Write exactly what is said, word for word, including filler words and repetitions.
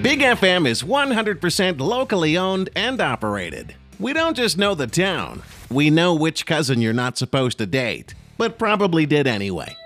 Big F M is one hundred percent locally owned and operated. We don't just know the town, we know which cousin you're not supposed to date, but probably did anyway.